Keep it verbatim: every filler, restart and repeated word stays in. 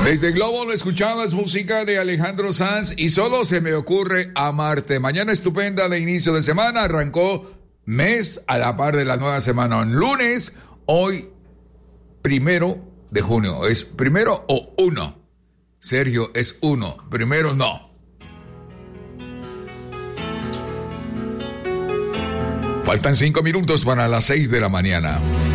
Desde Globo lo escuchabas, música de Alejandro Sanz y Solo se me ocurre amarte. Mañana estupenda de inicio de semana, arrancó mes a la par de la nueva semana. En lunes, hoy primero de junio. ¿Es primero o uno? Sergio, es uno. Primero no. Faltan cinco minutos para las seis de la mañana.